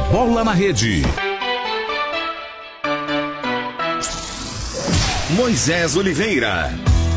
Bola na Rede. Moisés Oliveira.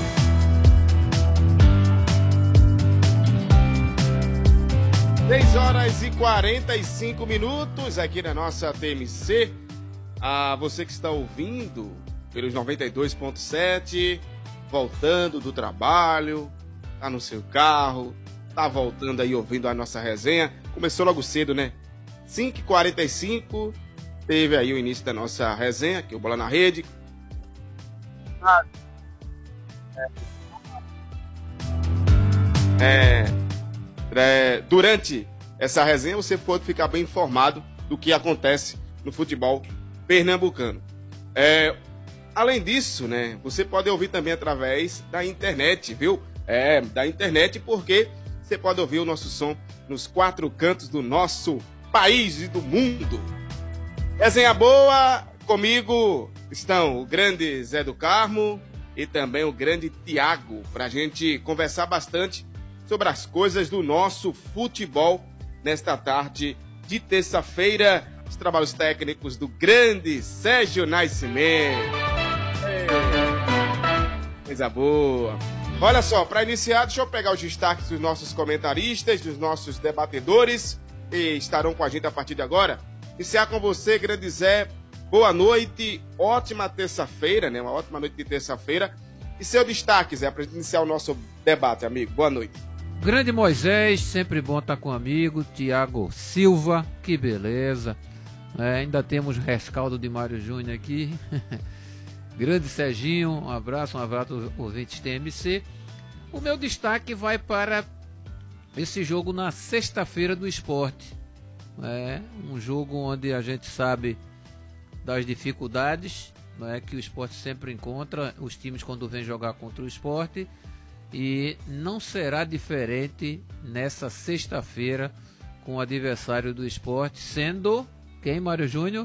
Seis horas e 45 minutos aqui na nossa TMC. A você que está ouvindo pelos 92.7, voltando do trabalho, tá no seu carro, tá voltando aí ouvindo a nossa resenha. Começou logo cedo, né? 5h45, teve aí o início da nossa resenha, aqui o Bola na Rede. Durante essa resenha você pode ficar bem informado do que acontece no futebol pernambucano. Além disso, né, você pode ouvir também através da internet, viu? Da internet, porque você pode ouvir o nosso som nos 4 cantos do nosso país e do mundo. Resenha boa, comigo estão o grande Zé do Carmo e também o grande Tiago, pra gente conversar bastante sobre as coisas do nosso futebol nesta tarde de terça-feira. Os trabalhos técnicos do grande Sérgio Nascimento. Coisa boa. Olha só, para iniciar, deixa eu pegar os destaques dos nossos comentaristas, dos nossos debatedores, que estarão com a gente a partir de agora. Iniciar com você, grande Zé. Boa noite, ótima terça-feira, né? Uma ótima noite de terça-feira. E seu destaque, Zé, para iniciar o nosso debate, amigo. Boa noite. Grande Moisés, sempre bom estar com o amigo. Tiago Silva, que beleza. Ainda temos rescaldo de Mário Júnior aqui. Grande Serginho, um abraço aos ouvintes TMC. O meu destaque vai para esse jogo na sexta-feira do Sport. Um jogo onde a gente sabe das dificuldades, que o Sport sempre encontra, os times quando vêm jogar contra o Sport. E não será diferente nessa sexta-feira com o adversário do Sport, sendo quem, Mário Júnior?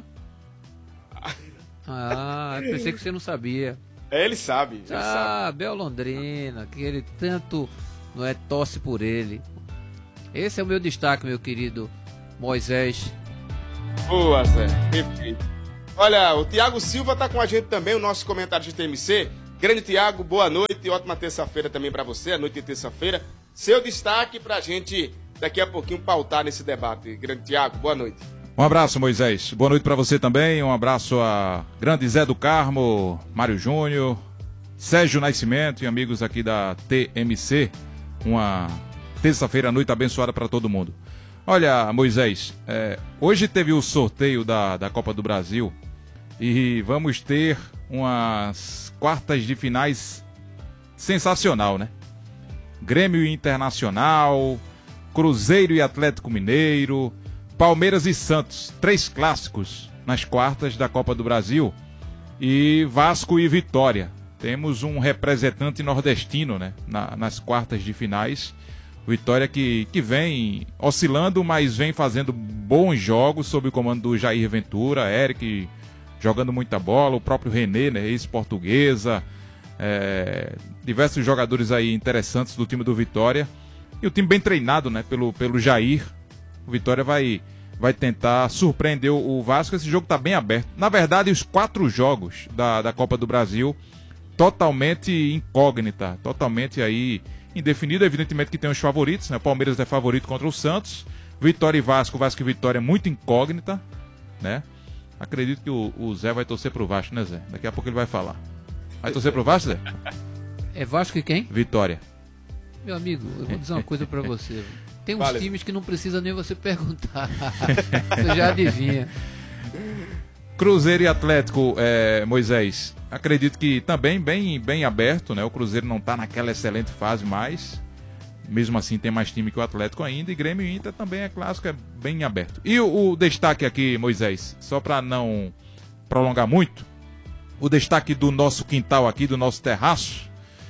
Eu pensei que você não sabia. Ele sabe. Sabe. Bel Londrina, que ele tanto torce por ele. Esse é o meu destaque, meu querido Moisés. Boa, Zé. Perfeito. Olha, o Tiago Silva está com a gente também, o nosso comentário de TMC. Grande Tiago, boa noite, ótima terça-feira também para você, a noite de terça-feira. Seu destaque para a gente daqui a pouquinho pautar nesse debate. Grande Tiago, boa noite. Um abraço, Moisés. Boa noite para você também. Um abraço a grande Zé do Carmo, Mário Júnior, Sérgio Nascimento e amigos aqui da TMC. Uma terça-feira, noite abençoada para todo mundo. Olha, Moisés, hoje teve o sorteio da Copa do Brasil e vamos ter umas quartas de finais sensacional, né? Grêmio e Internacional, Cruzeiro e Atlético Mineiro, Palmeiras e Santos, 3 clássicos nas quartas da Copa do Brasil, e Vasco e Vitória. Temos um representante nordestino, né, nas quartas de finais. Vitória que vem oscilando, mas vem fazendo bons jogos sob o comando do Jair Ventura, Eric jogando muita bola, o próprio René, né, ex-Portuguesa, diversos jogadores aí interessantes do time do Vitória. E o time bem treinado, né, pelo Jair. O Vitória vai tentar surpreender o Vasco. Esse jogo está bem aberto. Na verdade, os 4 jogos da Copa do Brasil, totalmente incógnita, totalmente aí indefinido. Evidentemente que tem os favoritos, né? Palmeiras é favorito contra o Santos. Vitória e Vasco e Vitória é muito incógnita, né? Acredito que o Zé vai torcer pro Vasco, né, Zé? Daqui a pouco ele vai falar. Vai torcer pro Vasco, Zé? É Vasco e quem? Vitória. Meu amigo, eu vou dizer uma coisa pra você. Tem uns times que não precisa nem você perguntar. Você já adivinha. Cruzeiro e Atlético, Moisés, acredito que também bem aberto, né? O Cruzeiro não tá naquela excelente fase mais. Mesmo assim tem mais time que o Atlético ainda. E Grêmio e Inter também é clássico, é bem aberto. E o destaque aqui, Moisés, só para não prolongar muito, o destaque do nosso quintal aqui, do nosso terraço,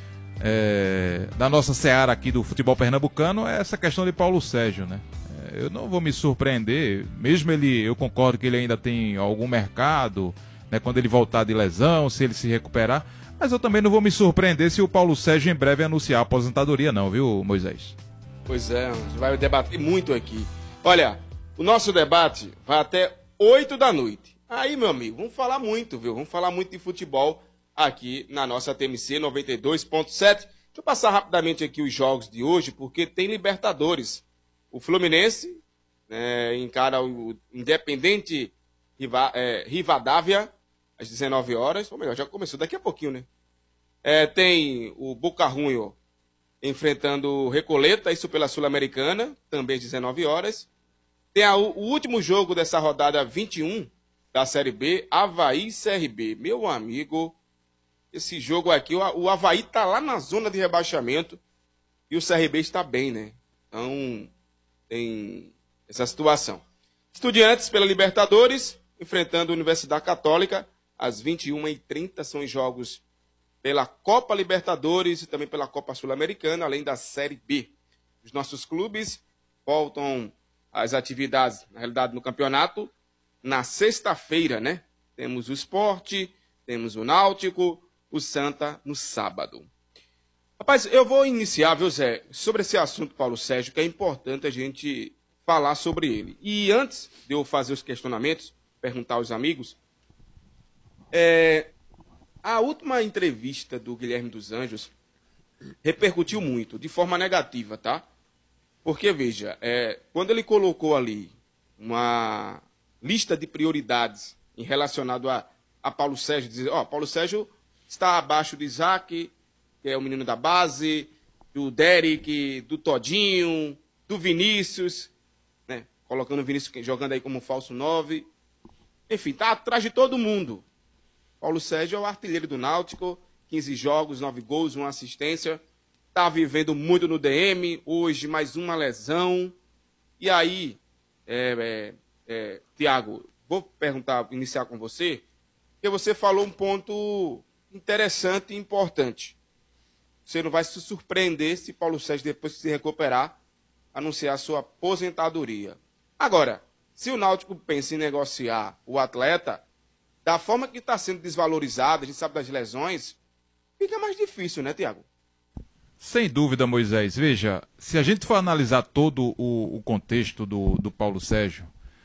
da nossa seara aqui do futebol pernambucano, é essa questão de Paulo Sérgio, né? Eu não vou me surpreender, mesmo eu concordo que ele ainda tem algum mercado, né, quando ele voltar de lesão, se ele se recuperar, mas eu também não vou me surpreender se o Paulo Sérgio em breve anunciar a aposentadoria não, viu, Moisés? Pois é, a gente vai debater muito aqui. Olha, O nosso debate vai até 8 da noite. Aí, meu amigo, vamos falar muito, viu? Vamos falar muito de futebol aqui na nossa TMC 92.7. Deixa eu passar rapidamente aqui os jogos de hoje, porque tem Libertadores. O Fluminense encara o Independente Rivadavia às 19 horas. Ou melhor, já começou daqui a pouquinho, né? Tem o Boca Juniors enfrentando o Recoleta, isso pela Sul-Americana, também às 19 horas. Tem o último jogo dessa rodada 21 da Série B, Avaí e CRB. Meu amigo, esse jogo aqui, o Avaí tá lá na zona de rebaixamento e o CRB está bem, né? Então, tem essa situação. Estudiantes pela Libertadores, enfrentando a Universidade Católica, às 21h30, são os jogos pela Copa Libertadores e também pela Copa Sul-Americana, além da Série B. Os nossos clubes voltam às atividades, na realidade, no campeonato, na sexta-feira, né? Temos o Sport, temos o Náutico, o Santa no sábado. Rapaz, eu vou iniciar, viu, Zé, sobre esse assunto, Paulo Sérgio, que é importante a gente falar sobre ele. E antes de eu fazer os questionamentos, perguntar aos amigos, a última entrevista do Guilherme dos Anjos repercutiu muito, de forma negativa, tá? Porque, veja, quando ele colocou ali uma lista de prioridades em relacionado a Paulo Sérgio, dizer, Paulo Sérgio está abaixo do Isaac, que é o menino da base, do Derek, do Todinho, do Vinícius, né? Colocando o Vinícius jogando aí como falso 9. Enfim, está atrás de todo mundo. Paulo Sérgio é o artilheiro do Náutico, 15 jogos, 9 gols, 1 assistência. Está vivendo muito no DM, hoje mais uma lesão. E aí, Tiago, vou iniciar com você, porque você falou um ponto interessante e importante. Você não vai se surpreender se Paulo Sérgio, depois que se recuperar, anunciar sua aposentadoria. Agora, se o Náutico pensa em negociar o atleta, da forma que está sendo desvalorizado, a gente sabe das lesões, fica mais difícil, né, Tiago? Sem dúvida, Moisés. Veja, se a gente for analisar todo o contexto do Paulo Sérgio,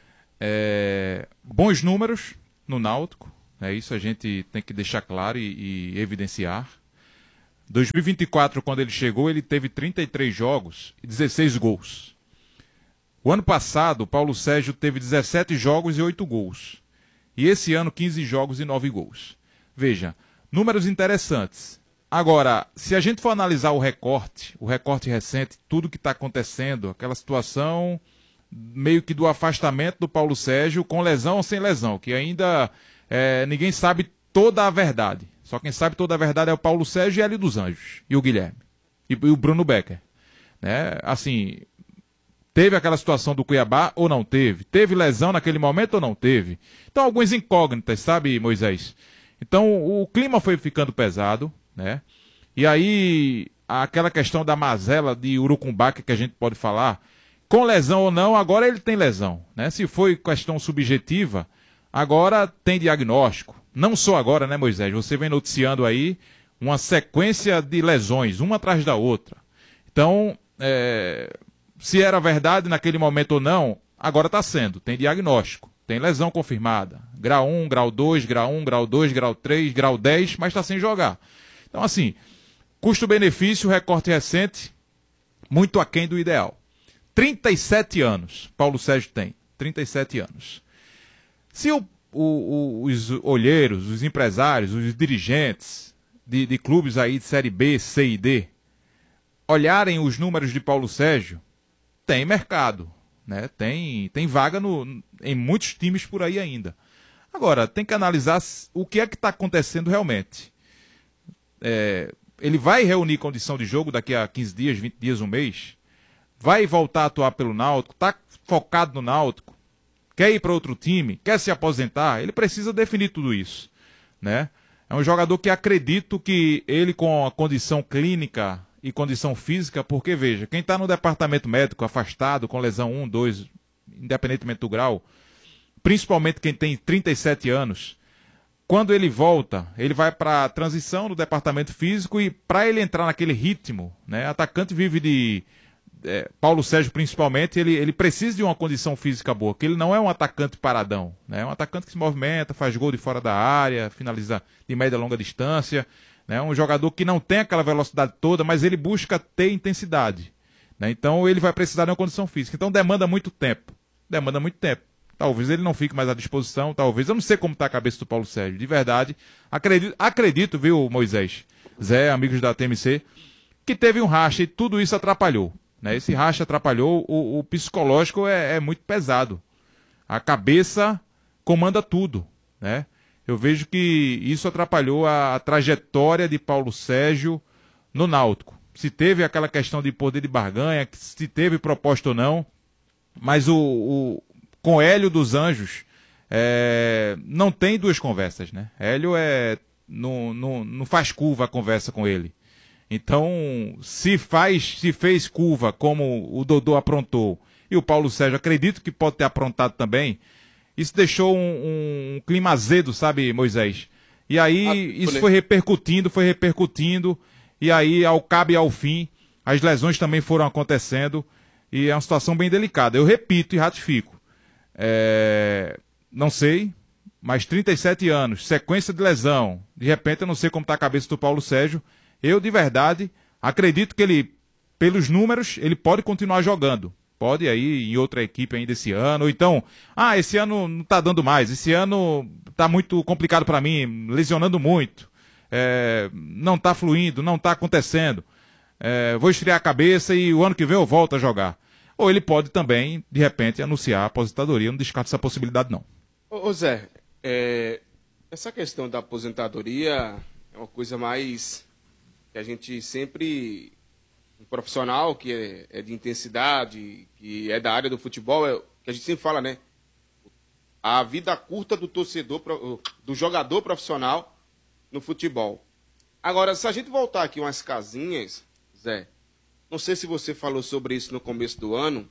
bons números no Náutico, isso a gente tem que deixar claro e evidenciar. 2024, quando ele chegou, ele teve 33 jogos e 16 gols. O ano passado, o Paulo Sérgio teve 17 jogos e 8 gols. E esse ano, 15 jogos e 9 gols. Veja, números interessantes. Agora, se a gente for analisar o recorte recente, tudo que está acontecendo, aquela situação meio que do afastamento do Paulo Sérgio, com lesão ou sem lesão, que ainda ninguém sabe toda a verdade. Só quem sabe toda a verdade é o Paulo Sérgio e Hélio dos Anjos, e o Guilherme, e o Bruno Becker. Assim, teve aquela situação do Cuiabá ou não teve? Teve lesão naquele momento ou não teve? Então, algumas incógnitas, sabe, Moisés? Então, o clima foi ficando pesado, né? E aí, aquela questão da mazela de Urucumbaca que a gente pode falar, com lesão ou não, agora ele tem lesão, né? Se foi questão subjetiva, agora tem diagnóstico. Não só agora, né, Moisés? Você vem noticiando aí uma sequência de lesões, uma atrás da outra. Então, se era verdade naquele momento ou não, agora está sendo. Tem diagnóstico, tem lesão confirmada. Grau 1, grau 2, grau 1, grau 2, grau 3, grau 10, mas está sem jogar. Então, assim, custo-benefício, recorte recente, muito aquém do ideal. 37 anos, Paulo Sérgio tem. 37 anos. Se os olheiros, os empresários, os dirigentes de clubes aí de Série B, C e D, olharem os números de Paulo Sérgio, tem mercado, né? Tem vaga em muitos times por aí ainda. Agora, tem que analisar o que é que está acontecendo realmente. Ele vai reunir condição de jogo daqui a 15 dias, 20 dias, um mês? Vai voltar a atuar pelo Náutico? Está focado no Náutico? Quer ir para outro time? Quer se aposentar? Ele precisa definir tudo isso, né? É um jogador que acredito que ele, com a condição clínica e condição física, porque, veja, quem está no departamento médico afastado, com lesão 1, 2, independentemente do grau, principalmente quem tem 37 anos, quando ele volta, ele vai para a transição do departamento físico e para ele entrar naquele ritmo, né? Atacante vive Paulo Sérgio principalmente, ele precisa de uma condição física boa, porque ele não é um atacante paradão, né? É um atacante que se movimenta, faz gol de fora da área, finaliza de média e longa distância, né? Um jogador que não tem aquela velocidade toda, mas ele busca ter intensidade, né? Então ele vai precisar de uma condição física, então demanda muito tempo, talvez ele não fique mais à disposição, talvez, eu não sei como está a cabeça do Paulo Sérgio, de verdade, acredito, viu, Moisés, Zé, amigos da TMC, que teve um racha e tudo isso atrapalhou, né? Esse racha atrapalhou, o psicológico é muito pesado. A cabeça comanda tudo, né? Eu vejo que isso atrapalhou a trajetória de Paulo Sérgio no Náutico. Se teve aquela questão de poder de barganha, se teve proposta ou não, mas com Hélio dos Anjos não tem duas conversas, né? Hélio não faz curva a conversa com ele. Então, se fez curva como o Dodô aprontou e o Paulo Sérgio acredito que pode ter aprontado também, isso deixou um clima azedo, sabe, Moisés? E aí isso foi repercutindo, e aí ao cabo e ao fim, as lesões também foram acontecendo, e é uma situação bem delicada. Eu repito e ratifico. Não sei, mas 37 anos, sequência de lesão, de repente eu não sei como está a cabeça do Paulo Sérgio. Eu, de verdade, acredito que ele, pelos números, ele pode continuar jogando. Pode aí em outra equipe ainda esse ano. Ou então, esse ano não está dando mais. Esse ano está muito complicado para mim, lesionando muito. Não está fluindo, não está acontecendo. Vou esfriar a cabeça e o ano que vem eu volto a jogar. Ou ele pode também, de repente, anunciar a aposentadoria. Eu não descarto essa possibilidade, não. Ô Zé, essa questão da aposentadoria é uma coisa mais... que a gente sempre, um profissional que é de intensidade, que é da área do futebol, que a gente sempre fala, né? A vida curta do torcedor, do jogador profissional no futebol. Agora, se a gente voltar aqui umas casinhas, Zé, não sei se você falou sobre isso no começo do ano,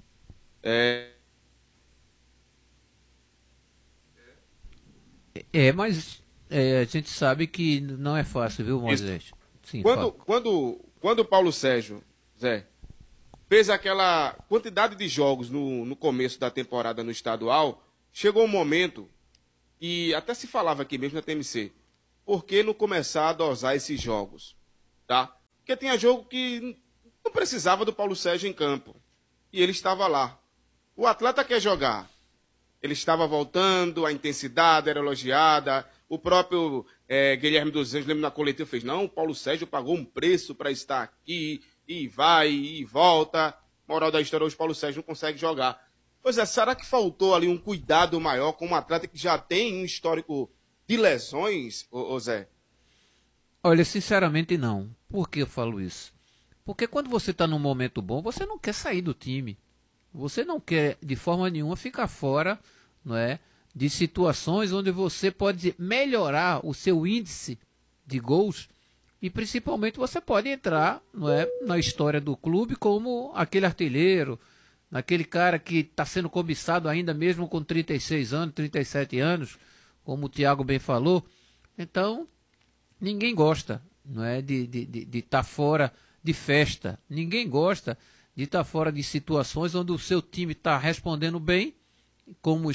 mas a gente sabe que não é fácil, viu, Moisés? Sim, quando o Paulo Sérgio, Zé, fez aquela quantidade de jogos no começo da temporada no estadual, chegou um momento, e até se falava aqui mesmo na TMC, por que não começar a dosar esses jogos? Tá? Porque tinha jogo que não precisava do Paulo Sérgio em campo, e ele estava lá. O atleta quer jogar, ele estava voltando, a intensidade era elogiada, o próprio Guilherme dos Anjos, lembro na coletiva, fez, não, o Paulo Sérgio pagou um preço para estar aqui, e vai, e volta. Moral da história, hoje o Paulo Sérgio não consegue jogar. Pois será que faltou ali um cuidado maior com um atleta que já tem um histórico de lesões, ô Zé? Olha, sinceramente não. Por que eu falo isso? Porque quando você está num momento bom, você não quer sair do time. Você não quer, de forma nenhuma, ficar fora, não é, de situações onde você pode melhorar o seu índice de gols e principalmente você pode entrar, não é, na história do clube como aquele artilheiro, aquele cara que está sendo cobiçado ainda mesmo com 36 anos, 37 anos, como o Thiago bem falou. Então, ninguém gosta, não é, de estar fora de festa. Ninguém gosta de estar fora de situações onde o seu time está respondendo bem, como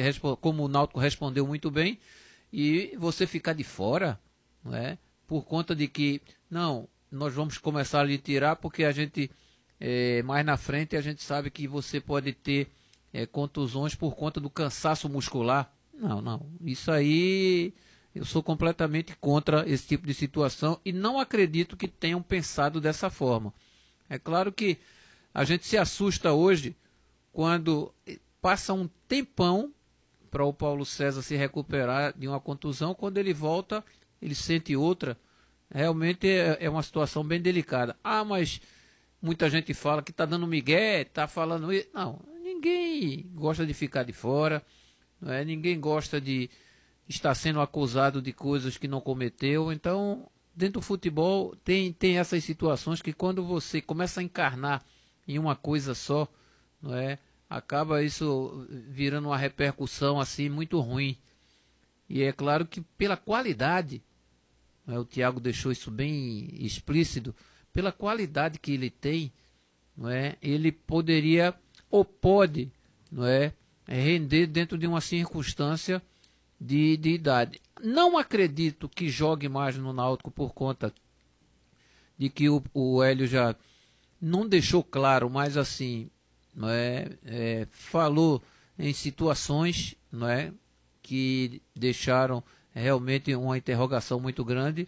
o Náutico respondeu muito bem, e você ficar de fora, não é? Por conta de que, não, nós vamos começar a lhe tirar porque a gente, mais na frente, a gente sabe que você pode ter contusões por conta do cansaço muscular. Não, isso aí eu sou completamente contra esse tipo de situação e não acredito que tenham pensado dessa forma. É claro que a gente se assusta hoje quando passa um tempão para o Paulo César se recuperar de uma contusão, quando ele volta, ele sente outra. Realmente é uma situação bem delicada. Mas muita gente fala que está dando migué, está falando isso. Não, ninguém gosta de ficar de fora, não é? Ninguém gosta de estar sendo acusado de coisas que não cometeu. Então, dentro do futebol, tem essas situações que quando você começa a encarnar em uma coisa só, não é? Acaba isso virando uma repercussão assim muito ruim. E é claro que pela qualidade, o Thiago deixou isso bem explícito, pela qualidade que ele tem, não é, ele poderia ou pode, não é, render dentro de uma circunstância de idade. Não acredito que jogue mais no Náutico por conta de que o Hélio já não deixou claro, mas assim, não é, falou em situações, não é, que deixaram realmente uma interrogação muito grande,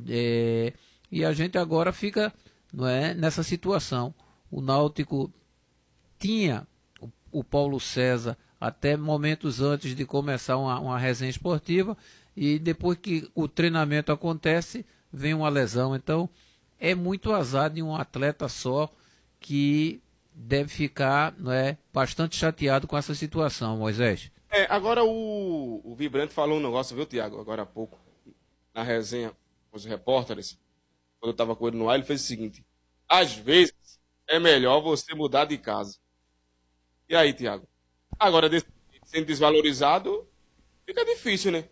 e a gente agora fica, não é, nessa situação. O Náutico tinha o Paulo César até momentos antes de começar uma resenha esportiva, e depois que o treinamento acontece, vem uma lesão. Então, é muito azar de um atleta só, que deve ficar, não é, bastante chateado com essa situação, Moisés. Agora o Vibrante falou um negócio, viu, Tiago, agora há pouco, na resenha com os repórteres, quando eu estava com ele no ar, ele fez o seguinte: às vezes é melhor você mudar de casa. E aí, Tiago? Agora, sendo desvalorizado, fica difícil, né?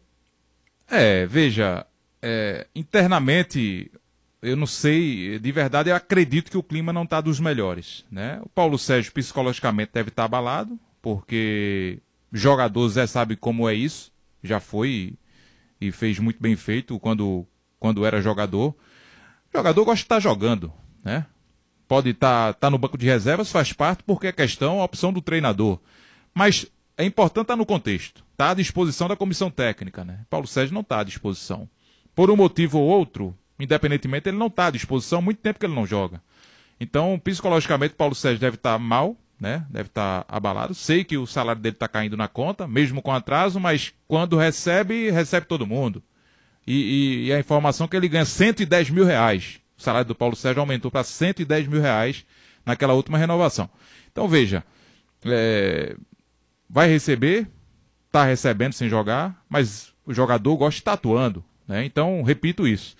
Veja, internamente, eu não sei, de verdade eu acredito que o clima não está dos melhores, né? O Paulo Sérgio psicologicamente deve estar abalado, porque jogador Zé sabe como é isso, já foi e fez muito bem feito quando era jogador. O jogador gosta de estar jogando, né? Pode estar no banco de reservas, faz parte, porque é questão, a opção do treinador. Mas é importante estar no contexto, está à disposição da comissão técnica, né? Paulo Sérgio não está à disposição. Por um motivo ou outro, independentemente, ele não está à disposição, há muito tempo que ele não joga. Então, psicologicamente, Paulo Sérgio deve estar mal, né? Deve estar abalado. Sei que o salário dele está caindo na conta, mesmo com atraso, mas quando recebe todo mundo. E a informação é que ele ganha R$110 mil. O salário do Paulo Sérgio aumentou para R$110 mil naquela última renovação. Então, veja, vai receber, está recebendo sem jogar, mas o jogador gosta de estar atuando, né? Então, repito isso.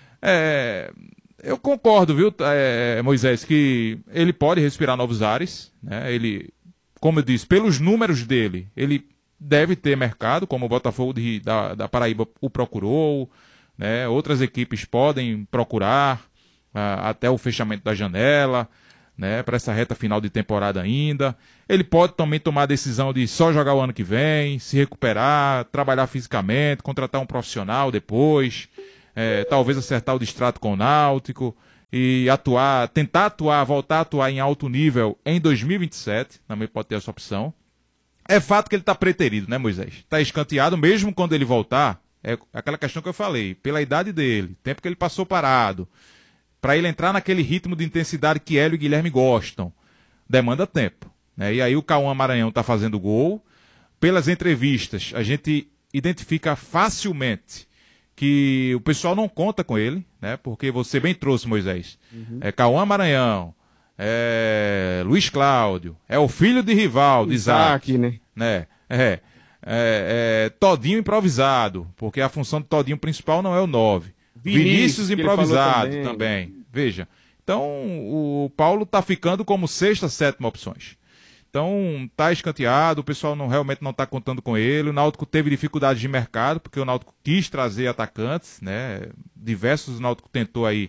Eu concordo, viu, Moisés, que ele pode respirar novos ares, né? Ele, como eu disse, pelos números dele, ele deve ter mercado, como o Botafogo da Paraíba o procurou, né? Outras equipes podem procurar até o fechamento da janela, né? Para essa reta final de temporada ainda. Ele pode também tomar a decisão de só jogar o ano que vem, se recuperar, trabalhar fisicamente, contratar um profissional depois, talvez acertar o distrato com o Náutico e voltar a atuar em alto nível em 2027, também pode ter essa opção. É fato que ele está preterido, né, Moisés? Está escanteado, mesmo quando ele voltar, é aquela questão que eu falei, pela idade dele, tempo que ele passou parado, para ele entrar naquele ritmo de intensidade que Hélio e Guilherme gostam, demanda tempo, né? E aí o Cauã Maranhão está fazendo gol. Pelas entrevistas, a gente identifica facilmente que o pessoal não conta com ele, né? Porque você bem trouxe, Moisés. Cauã Maranhão, Luiz Cláudio, o filho de Rivaldo, Isaac, né? Todinho improvisado, porque a função do Todinho principal não é o 9. Vinícius improvisado também. Veja, então o Paulo está ficando como sexta, sétima opções. Então está escanteado, o pessoal realmente não está contando com ele. O Náutico teve dificuldades de mercado, porque o Náutico quis trazer atacantes, né? Diversos o Náutico tentou aí,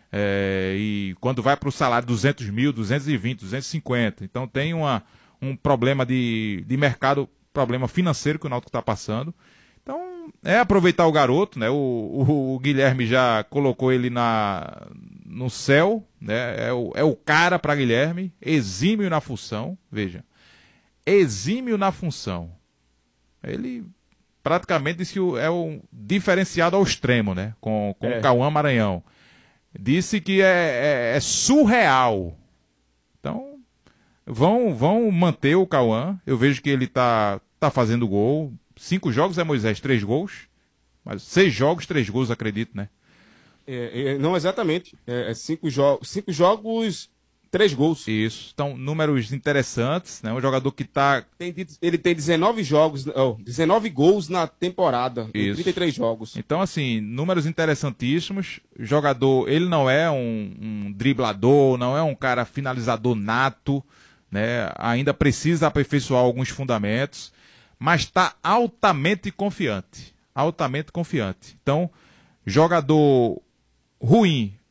e quando vai para o salário 200 mil, 220, 250, então tem um problema de mercado, problema financeiro que o Náutico está passando. Então, aproveitar o garoto, né? O Guilherme já colocou ele no céu, né? É o cara para Guilherme, exímio na função, veja, exímio na função. Ele praticamente disse que é um diferenciado ao extremo, né? Com o Cauã Maranhão. Disse que é surreal. Então, vão manter o Cauã. Eu vejo que ele tá fazendo gol. 5 jogos, Moisés, 3 gols. Mas 6 jogos, 3 gols, acredito, né? Não exatamente. 5 jogos, 3 gols. Isso. Então, números interessantes, né? Um jogador que ele tem 19 jogos, 19 gols na temporada, em 33 jogos. Então, assim, números interessantíssimos. O jogador, ele não é um driblador, não é um cara finalizador nato, né? Ainda precisa aperfeiçoar alguns fundamentos, mas está altamente confiante. Altamente confiante. Então, jogador ruim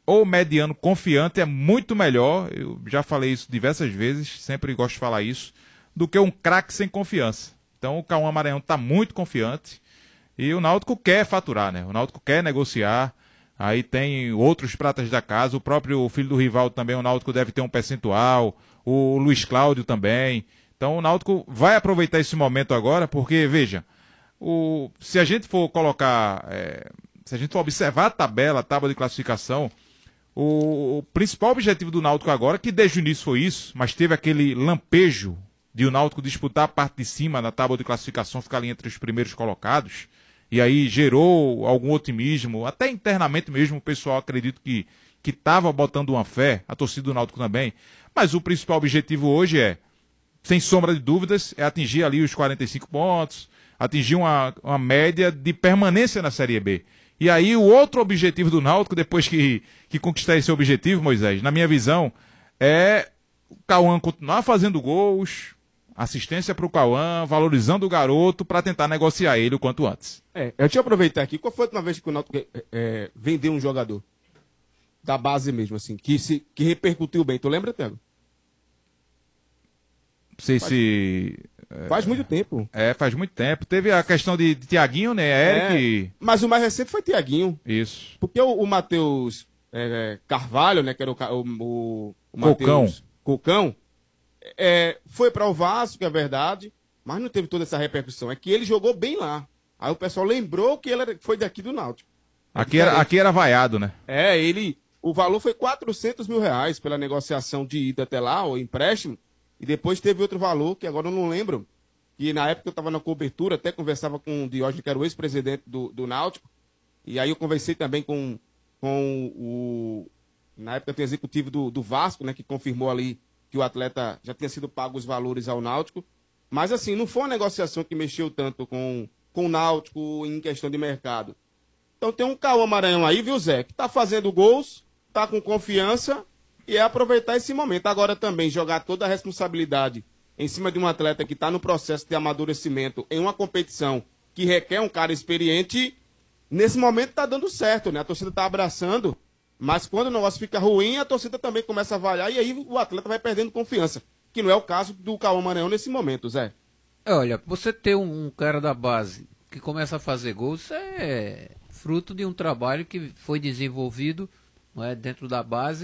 ou mediano confiante é muito melhor, eu já falei isso diversas vezes, sempre gosto de falar isso, do que um craque sem confiança. Então o Cauã Maranhão está muito confiante e o Náutico quer faturar, né? O Náutico quer negociar, aí tem outros pratas da casa, o próprio filho do Rivaldo também, o Náutico deve ter um percentual, o Luiz Cláudio também. Então o Náutico vai aproveitar esse momento agora, porque, veja, se a gente for colocar, se a gente for observar a tábua de classificação, o principal objetivo do Náutico agora, que desde o início foi isso, mas teve aquele lampejo de o Náutico disputar a parte de cima na tábua de classificação, ficar ali entre os primeiros colocados, e aí gerou algum otimismo, até internamente mesmo o pessoal acredito que estava botando uma fé, a torcida do Náutico também, mas o principal objetivo hoje sem sombra de dúvidas, é atingir ali os 45 pontos, atingir uma média de permanência na Série B. E aí o outro objetivo do Náutico, depois que conquistar esse objetivo, Moisés, na minha visão, é o Cauã continuar fazendo gols, assistência para o Cauã, valorizando o garoto para tentar negociar ele o quanto antes. Deixa eu aproveitar aqui, qual foi a última vez que o Náutico vendeu um jogador? Da base mesmo, assim, que repercutiu bem. Tu lembra, Thiago? Não sei se... Faz muito tempo. Faz muito tempo. Teve a questão de Thiaguinho, né? Eric. Mas o mais recente foi Thiaguinho. Isso. Porque o Matheus Carvalho, né? Que era o Matheus Cocão, foi para o Vasco, é verdade, mas não teve toda essa repercussão. É que ele jogou bem lá. Aí o pessoal lembrou que ele foi daqui do Náutico. Aqui era vaiado, né? O valor foi R$400 mil pela negociação de ida até lá, o empréstimo. E depois teve outro valor, que agora eu não lembro, que na época eu estava na cobertura, até conversava com o Diógenes, que era o ex-presidente do Náutico, e aí eu conversei também com na época, tem o executivo do Vasco, né, que confirmou ali que o atleta já tinha sido pago os valores ao Náutico, mas assim, não foi uma negociação que mexeu tanto com o Náutico em questão de mercado. Então tem um Cauã Maranhão aí, viu, Zé, que está fazendo gols, está com confiança, e aproveitar esse momento. Agora também jogar toda a responsabilidade em cima de um atleta que está no processo de amadurecimento em uma competição que requer um cara experiente, nesse momento está dando certo, né? A torcida está abraçando, mas quando o negócio fica ruim, a torcida também começa a avaliar e aí o atleta vai perdendo confiança, que não é o caso do Cauã Maranhão nesse momento, Zé. Olha, você ter um cara da base que começa a fazer gols é fruto de um trabalho que foi desenvolvido, não é, dentro da base.